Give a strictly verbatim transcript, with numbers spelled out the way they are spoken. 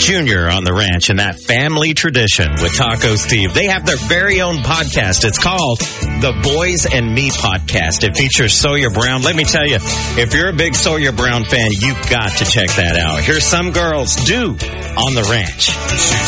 Junior on the ranch and that family tradition with Taco Steve. They have their very own podcast. It's called The Boys and Me Podcast. It features Sawyer Brown. Let me tell you, if you're a big Sawyer Brown fan, you've got to check that out. Here's Some Girls Do on the Ranch.